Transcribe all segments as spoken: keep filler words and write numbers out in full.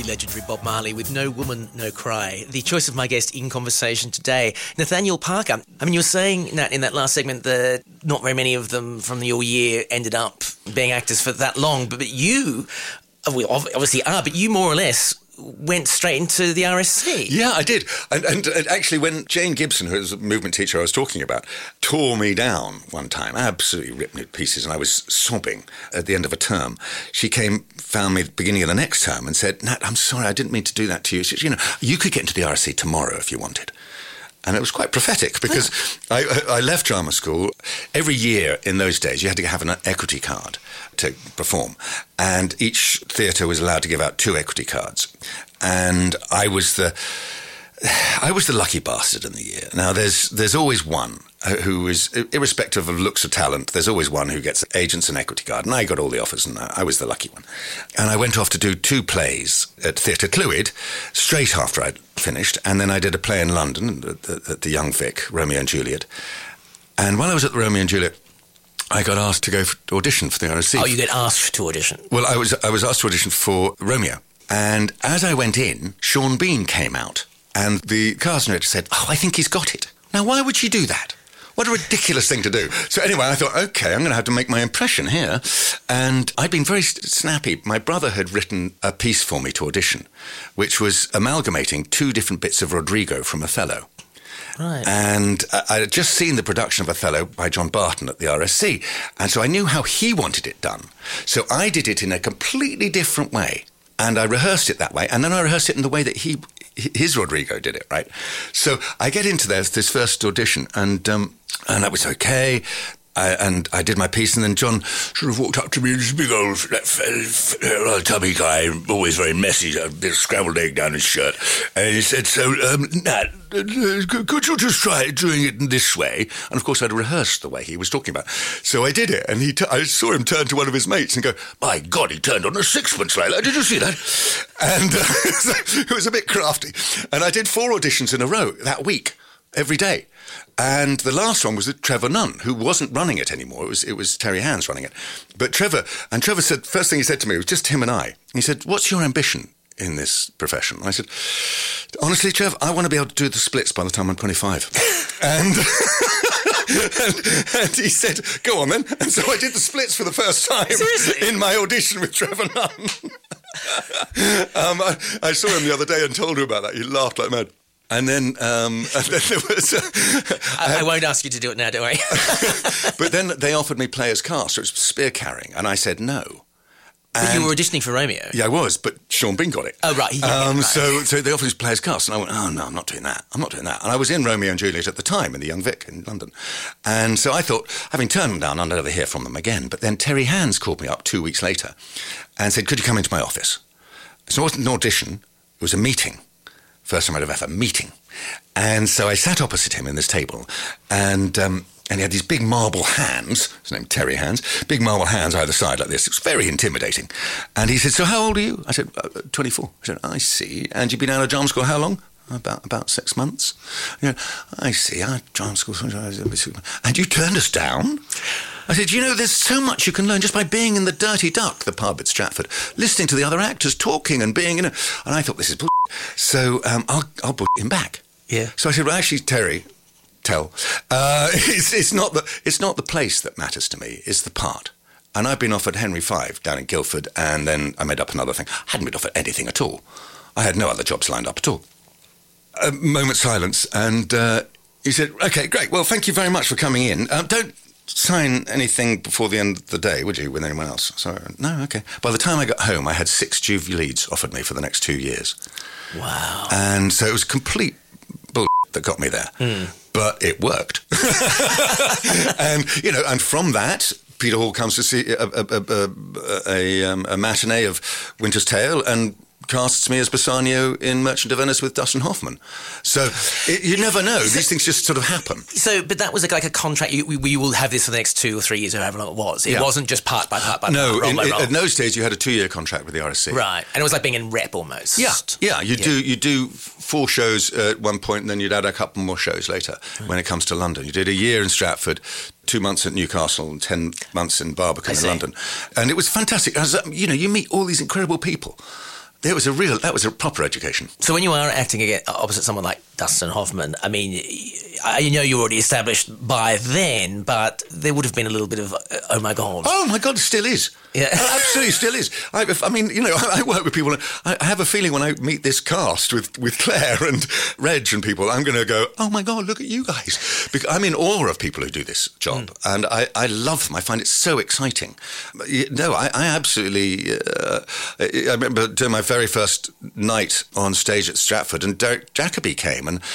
legendary Bob Marley with No Woman, No Cry. The choice of my guest in conversation today, Nathaniel Parker. I mean, you were saying, Nat, in that last segment that not very many of them from your year ended up being actors for that long, but, but you, well, obviously are, but you more or less went straight into the R S C. Yeah, I did. And, and, and actually, when Jane Gibson, who was the movement teacher I was talking about, tore me down one time, absolutely ripped me to pieces, and I was sobbing at the end of a term, she came, found me at the beginning of the next term and said, Nat, I'm sorry, I didn't mean to do that to you. She said, you know, you could get into the R S C tomorrow if you wanted. And it was quite prophetic because I, I left drama school. Every year in those days, you had to have an equity card to perform. And each theatre was allowed to give out two equity cards. And I was the I was the lucky bastard in the year. Now, there's there's always one who is, irrespective of looks or talent, there's always one who gets agents and equity card. And I got all the offers, and I was the lucky one. And I went off to do two plays at Theatre Clwyd straight after I'd finished. And then I did a play in London at the, at the Young Vic, Romeo and Juliet. And while I was at the Romeo and Juliet, I got asked to go for audition for the R S C. Oh, you get asked to audition? Well, I was I was asked to audition for Romeo. And as I went in, Sean Bean came out. And the casting director said, oh, I think he's got it. Now, why would she do that? What a ridiculous thing to do. So anyway, I thought, OK, I'm going to have to make my impression here. And I'd been very snappy. My brother had written a piece for me to audition, which was amalgamating two different bits of Rodrigo from Othello. Right. And I had just seen the production of Othello by John Barton at the R S C. And so I knew how he wanted it done. So I did it in a completely different way. And I rehearsed it that way. And then I rehearsed it in the way that he... his Rodrigo did it, right? So I get into this, this first audition, and um, and that was okay. I, and I did my piece, and then John sort of walked up to me, this big old that tubby guy, always very messy, a bit of scrambled egg down his shirt, and he said, so, um, Nat, could you just try doing it in this way? And of course I'd rehearsed the way he was talking about. So I did it, and he t- I saw him turn to one of his mates and go, my God, he turned on a sixpence like that, did you see that? And uh, so it was a bit crafty. And I did four auditions in a row that week, every day. And the last one was with Trevor Nunn, who wasn't running it anymore. It was it was Terry Hands running it. But Trevor, and Trevor said, first thing he said to me, it was just him and I. He said, what's your ambition in this profession? And I said, honestly, Trev, I want to be able to do the splits by the time I'm twenty-five. and, and and he said, go on then. And so I did the splits for the first time. Seriously? In my audition with Trevor Nunn. um, I, I saw him the other day and told him about that. He laughed like mad. And then, um, and then there was... Uh, I, I won't ask you to do it now, don't worry. But then they offered me players cast, so it was spear carrying, and I said no. But you were auditioning for Romeo? Yeah, I was, but Sean Bean got it. Oh, right. Yeah, um, right. So, so they offered me players cast, and I went, oh, no, I'm not doing that. I'm not doing that. And I was in Romeo and Juliet at the time, in the Young Vic in London. And so I thought, having turned them down, I'd never hear from them again. But then Terry Hands called me up two weeks later and said, could you come into my office? So it wasn't an audition, it was a meeting. First time I'd ever had a meeting. And so I sat opposite him in this table, and um, and he had these big marble hands, his name Terry Hands, big marble hands either side like this. It was very intimidating. And he said, so how old are you? I said, uh, twenty-four. I said, I see. And you've been out of drama school how long? About about six months. You know, I see. I drama school. And you turned us down? I said, you know, there's so much you can learn just by being in the Dirty Duck, the pub at Stratford, listening to the other actors talking and being, you know. And I thought, this is bull. So um, I'll I'll put him back. Yeah. So I said, well, actually, Terry, tell, uh, it's it's not the it's not the place that matters to me. It's the part. And I've been offered Henry Five down in Guildford, and then I made up another thing. I hadn't been offered anything at all. I had no other jobs lined up at all. A moment's silence, and uh, he said, "Okay, great. Well, thank you very much for coming in. Um, don't sign anything before the end of the day, would you, with anyone else?" So, no, okay. By the time I got home, I had six Juve leads offered me for the next two years. Wow. And so it was complete bull that got me there. Mm. But it worked. And, you know, and from that, Peter Hall comes to see a, a, a, a, a, um, a matinee of Winter's Tale and casts me as Bassanio in Merchant of Venice with Dustin Hoffman. So it, you never know. These things just sort of happen. So, but that was like a contract. You, we, we will have this for the next two or three years or however long it was. It yeah. wasn't just part by part by no, part, role in, by role. in those days you had a two-year contract with the R S C. Right. And it was like being in rep almost. Yeah, yeah. You yeah. do you do four shows at one point and then you'd add a couple more shows later right. when it comes to London. You did a year in Stratford, two months at Newcastle and ten months in Barbican in London. And it was fantastic. As, you know, you meet all these incredible people. It was a real, that was a proper education. So when you are acting again opposite someone like Dustin Hoffman, I mean, I know you're already established by then, but there would have been a little bit of, uh, oh my God. Oh my God, it still is. Yeah. Absolutely still is. I, I mean, you know, I, I work with people, and I, I have a feeling when I meet this cast with, with Claire and Reg and people, I'm going to go, oh my God, look at you guys. Because I'm in awe of people who do this job, mm. and I, I love them. I find it so exciting. No, I, I absolutely, uh, I remember doing my very first night on stage at Stratford, and Derek Jacobi came, and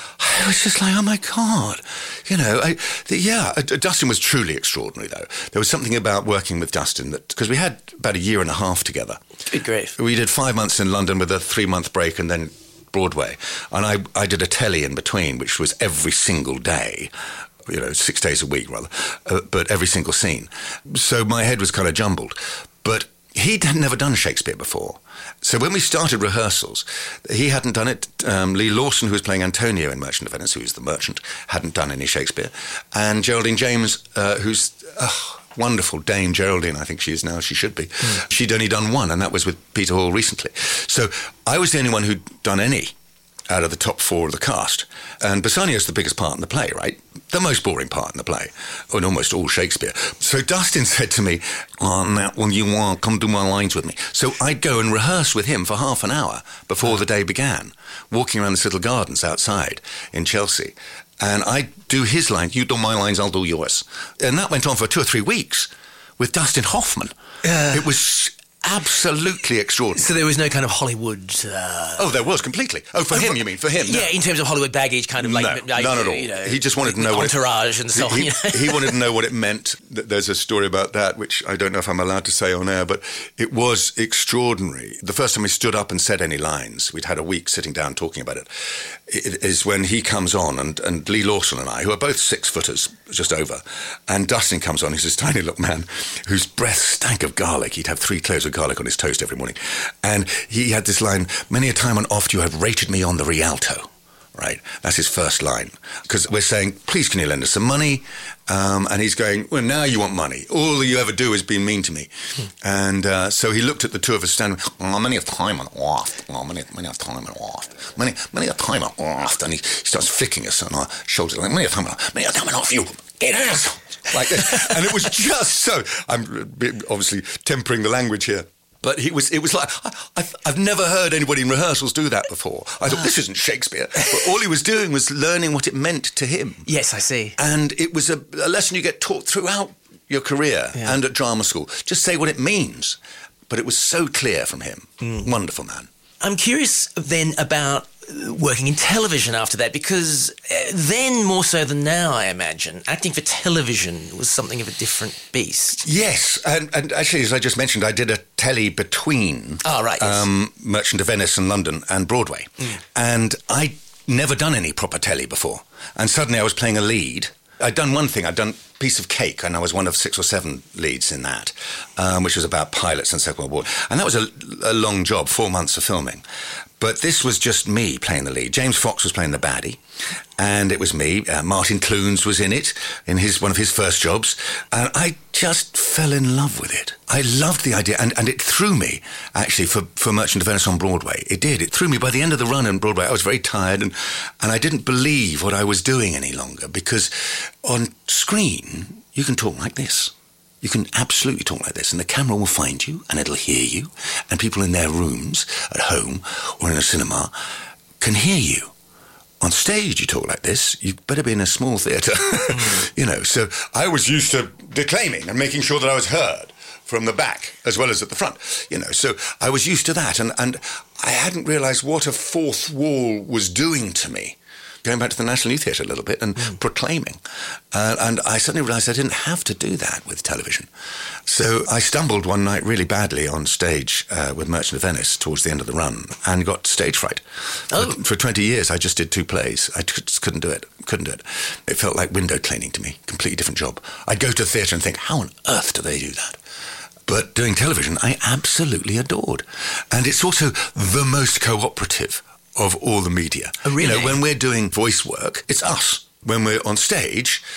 I was just like, oh my God, you know, I, the, yeah, uh, Dustin was truly extraordinary, though. There was something about working with Dustin that, because we had about a year and a half together. Good grief. We did five months in London with a three-month break and then Broadway. And I, I did a telly in between, which was every single day, you know, six days a week, rather, uh, but every single scene. So my head was kind of jumbled. But he'd never done Shakespeare before. So when we started rehearsals, he hadn't done it. Um, Lee Lawson, who was playing Antonio in Merchant of Venice, who was the merchant, hadn't done any Shakespeare. And Geraldine James, uh, who's oh, wonderful, Dame Geraldine, I think she is now, she should be. Mm. She'd only done one, and that was with Peter Hall recently. So I was the only one who'd done any out of the top four of the cast. And Bassanio's the biggest part in the play, right? The most boring part in the play, and almost all Shakespeare. So Dustin said to me, oh, now, well, you want come do my lines with me. So I'd go and rehearse with him for half an hour before the day began, walking around this little gardens outside in Chelsea. And I'd do his lines, you do my lines, I'll do yours. And that went on for two or three weeks with Dustin Hoffman. Uh, it was absolutely extraordinary. So there was no kind of Hollywood... Uh... Oh, there was, completely. Oh, for oh, him, for, you mean? For him? Yeah, no. In terms of Hollywood baggage, kind of like... No, like, none at all. You know, he just wanted to know what entourage it, and so on. He, you know? he wanted to know what it meant. There's a story about that, which I don't know if I'm allowed to say on air, but it was extraordinary. The first time we stood up and said any lines, we'd had a week sitting down talking about it, it is when he comes on, and, and Lee Lawson and I, who are both six-footers, just over, and Dustin comes on, he's this tiny little man whose breath stank of garlic. He'd have three cloves of garlic on his toast every morning. And he had this line, many a time and oft you have rated me on the Rialto. Right? That's his first line. Because we're saying, please can you lend us some money? Um, and he's going, well, now you want money. All you ever do is be mean to me. Hmm. And uh, so he looked at the two of us standing, oh, many a time and oft. Oh, many, many a time and oft. Many, many a time and oft. And he starts flicking us on our shoulders, like, many a time and oft. Many a time and oft, you get out. Like this. And it was just so, I'm obviously tempering the language here. But he was, it was like, I, I've never heard anybody in rehearsals do that before. I thought, this isn't Shakespeare. But all he was doing was learning what it meant to him. Yes, I see. And it was a, a lesson you get taught throughout your career yeah. and at drama school. Just say what it means. But it was so clear from him. Mm. Wonderful man. I'm curious then about working in television after that, because then more so than now, I imagine, acting for television was something of a different beast. Yes, and, and actually, as I just mentioned, I did a telly between oh, right, yes. um, Merchant of Venice and London and Broadway. Mm. And I'd never done any proper telly before. And suddenly I was playing a lead. I'd done one thing, I'd done Piece of Cake, and I was one of six or seven leads in that, um, which was about pilots and Second World War. And that was a, a long job, four months of filming. But this was just me playing the lead. James Fox was playing the baddie, and it was me. Uh, Martin Clunes was in it, in his one of his first jobs, and I just fell in love with it. I loved the idea, and, and it threw me, actually, for, for Merchant of Venice on Broadway. It did. It threw me. By the end of the run on Broadway, I was very tired, and, and I didn't believe what I was doing any longer, because on screen, you can talk like this. You can absolutely talk like this, and the camera will find you, and it'll hear you, and people in their rooms, at home, or in a cinema, can hear you. On stage, you talk like this, you better be in a small theatre, mm. you know. So I was used to declaiming and making sure that I was heard from the back as well as at the front, you know. So I was used to that, and, and I hadn't realised what a fourth wall was doing to me. Going back to the National Youth Theatre a little bit and mm. proclaiming. Uh, and I suddenly realised I didn't have to do that with television. So I stumbled one night really badly on stage uh, with Merchant of Venice towards the end of the run and got stage fright. Oh. For, for twenty years, I just did two plays. I just couldn't do it. Couldn't do it. It felt like window cleaning to me. Completely different job. I'd go to the theatre and think, how on earth do they do that? But doing television, I absolutely adored. And it's also the most cooperative of all the media. Oh, really? You know, when we're doing voice work, it's us. When we're on stage,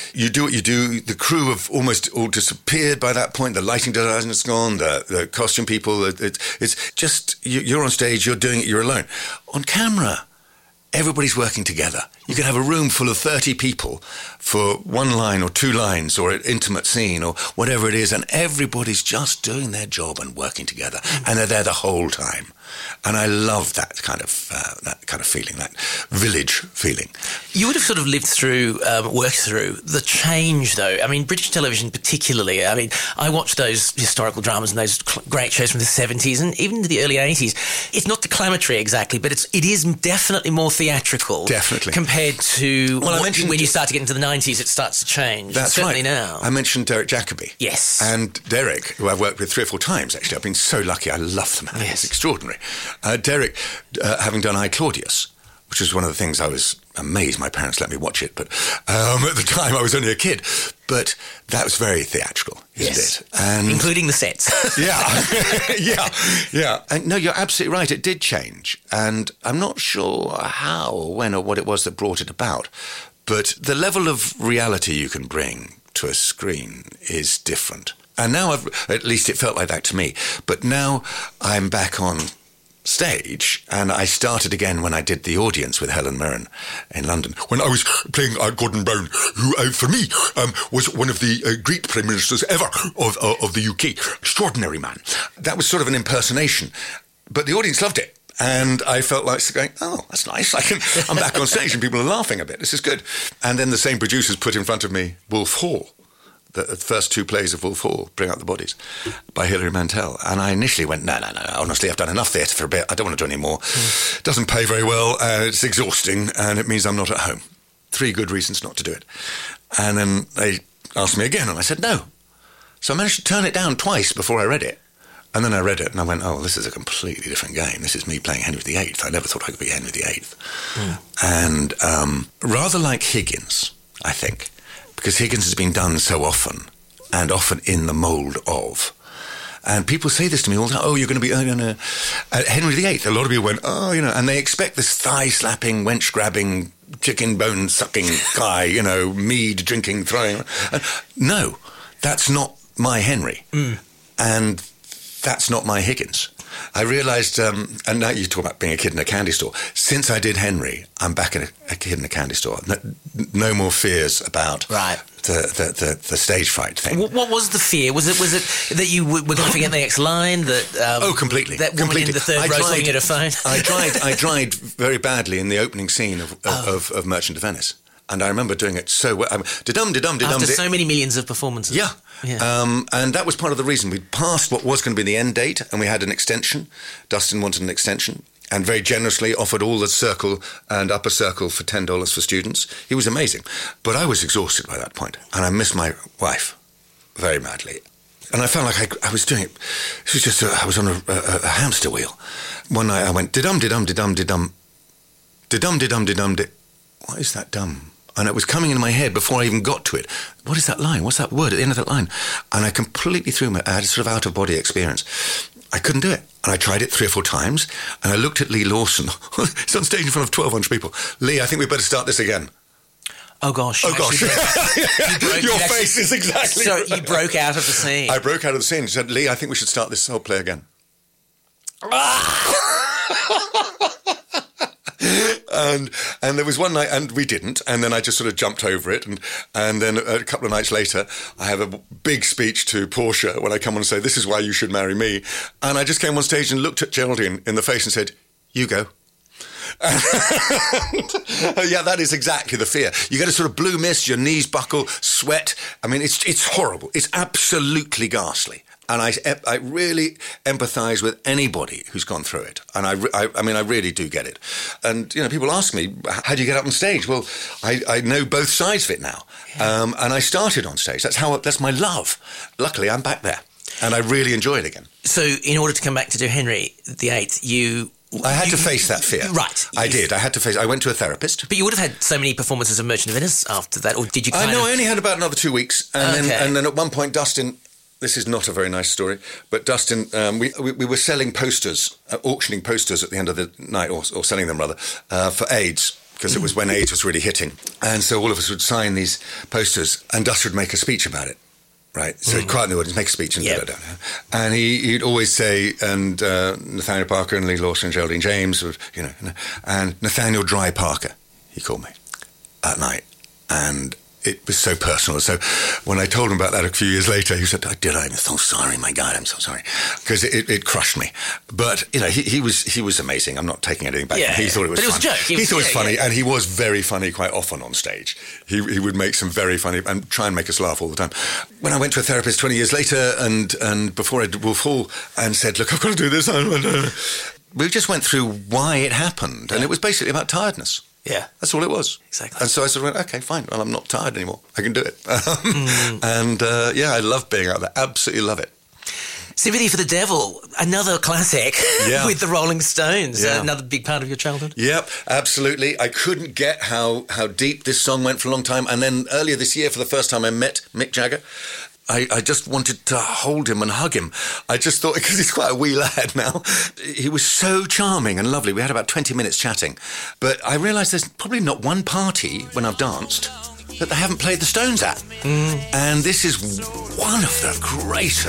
you do what you do. The crew have almost all disappeared by that point. The lighting designers gone, the, the costume people. It, it's just, you, you're on stage, you're doing it, you're alone. On camera, everybody's working together. You could have a room full of thirty people for one line or two lines or an intimate scene or whatever it is, and everybody's just doing their job and working together, and they're there the whole time. And I love that kind of uh, that kind of feeling, that village feeling. You would have sort of lived through, um, worked through the change, though. I mean, British television particularly. I mean, I watched those historical dramas and those cl- great shows from the seventies and even the early eighties. It's not declamatory exactly, but it's it is definitely more theatrical. Definitely. Compared to well, I what, mentioned, when you start to get into the nineties, it starts to change. That's certainly right. now. I mentioned Derek Jacobi. Yes. And Derek, who I've worked with three or four times, actually. I've been so lucky. I love the man. Yes. It's extraordinary. Uh, Derek, uh, having done I, Claudius, which was one of the things I was amazed my parents let me watch it, but um, at the time I was only a kid. But that was very theatrical, isn't yes. it? And including the sets. yeah, yeah, yeah. And no, you're absolutely right. It did change. And I'm not sure how or when or what it was that brought it about. But the level of reality you can bring to a screen is different. And now, I've, at least it felt like that to me. But now I'm back on stage, and I started again when I did The Audience with Helen Mirren in London, when I was playing uh, Gordon Brown, who uh, for me um, was one of the uh, great prime ministers ever of, uh, of the U K. Extraordinary man. That was sort of an impersonation, but the audience loved it. And I felt like going, oh, that's nice. I can, I'm back on stage and people are laughing a bit. This is good. And then the same producers put in front of me Wolf Hall, the first two plays of Wolf Hall, Bring Out the Bodies, by Hilary Mantel. And I initially went, no, no, no, honestly, I've done enough theatre for a bit. I don't want to do any more. Mm. It doesn't pay very well, and it's exhausting, and it means I'm not at home. Three good reasons not to do it. And then they asked me again, and I said no. So I managed to turn it down twice before I read it. And then I read it, and I went, oh, this is a completely different game. This is me playing Henry the Eighth. I never thought I could be Henry the Eighth. Mm. And um, rather like Higgins, I think, because Higgins has been done so often, and often in the mould of. And people say this to me all the time, oh, you're going to be uh, uh, uh, Henry the Eighth. A lot of people went, oh, you know, and they expect this thigh-slapping, wench-grabbing, chicken bone-sucking guy, you know, mead drinking, throwing. Uh, no, that's not my Henry. Mm. And that's not my Higgins. I realised, um, and now you talk about being a kid in a candy store. Since I did Henry, I'm back in a, a kid in a candy store. No, no more fears about right. the, the, the, the stage fright thing. What, what was the fear? Was it was it that you were going to forget the next line? That um, oh, completely. That woman completely. in the third I row tried, looking at her phone. I tried. I tried very badly in the opening scene of of, oh. of, of Merchant of Venice. And I remember doing it so well. Um, da-dum, da-dum, da-dum. After so many millions of performances. Yeah. yeah. Um, and that was part of the reason. We'd passed what was going to be the end date, and we had an extension. Dustin wanted an extension and very generously offered all the circle and upper circle for ten dollars for students. He was amazing. But I was exhausted by that point, and I missed my wife very badly. And I felt like I, I was doing it. It was just, a, I was on a, a, a hamster wheel. One night I went, da-dum, da-dum, da-dum, da-dum, da-dum, da-dum, da-dum, da-dum. What is that dum? And it was coming into my head before I even got to it. What is that line? What's that word at the end of that line? And I completely threw my... I had a sort of out-of-body experience. I couldn't do it. And I tried it three or four times. And I looked at Lee Lawson. He's on stage in front of twelve hundred people. Lee, I think we better start this again. Oh, gosh. Oh, gosh. You broke, Your you face actually, is exactly So right. you broke out of the scene. I broke out of the scene. He said, Lee, I think we should start this whole play again. And and there was one night, and we didn't, and then I just sort of jumped over it, and and then a couple of nights later, I have a big speech to Portia when I come on and say, this is why you should marry me. And I just came on stage and looked at Geraldine in the face and said, you go. And, yeah, that is exactly the fear. You get a sort of blue mist, your knees buckle, sweat. I mean, it's it's horrible. It's absolutely ghastly. And I, I really empathise with anybody who's gone through it. And I, I, I mean, I really do get it. And, you know, people ask me, how do you get up on stage? Well, I, I know both sides of it now. Yeah. Um, and I started on stage. That's how, that's my love. Luckily, I'm back there. And I really enjoy it again. So in order to come back to do Henry the Eighth, you... I had you, to face that fear. Right. I did. I had to face I went to a therapist. But you would have had so many performances of Merchant of Venice after that, or did you kind I know, of... I only had about another two weeks. And, okay. then, and then at one point, Dustin... This is not a very nice story, but Dustin, um, we, we we were selling posters, uh, auctioning posters at the end of the night, or, or selling them rather, uh, for AIDS because it was when AIDS was really hitting. And so all of us would sign these posters, and Dust would make a speech about it. Right, so mm. he'd quieten the audience, make a speech, and yep. da, da, da. And he, he'd always say, and uh, Nathaniel Parker and Lee Lawson and Geraldine James, would, you know, and Nathaniel Dry Parker, he called me at night, and it was so personal. So when I told him about that a few years later, he said, "I did. I'm so sorry. My God, I'm so sorry," because it, it crushed me. But you know, he, he was he was amazing. I'm not taking anything back. Yeah, he thought it was. But it was fun. a joke. He, he was, thought yeah, it was funny, yeah. and he was very funny quite often on stage. He he would make some very funny and try and make us laugh all the time. When I went to a therapist twenty years later, and and before I did Wolf Hall, and said, "Look, I've got to do this," we just went through why it happened, yeah. and it was basically about tiredness. Yeah. That's all it was. Exactly. And so I sort of went, okay, fine. Well, I'm not tired anymore. I can do it. Um, mm. And, uh, yeah, I love being out there. Absolutely love it. Sympathy for the Devil, another classic yeah. with the Rolling Stones, yeah. uh, another big part of your childhood. Yep, absolutely. I couldn't get how, how deep this song went for a long time. And then earlier this year, for the first time, I met Mick Jagger. I, I just wanted to hold him and hug him. I just thought, because he's quite a wee lad now, he was so charming and lovely. We had about twenty minutes chatting. But I realised there's probably not one party when I've danced that they haven't played the Stones at. Mm. And this is one of the greatest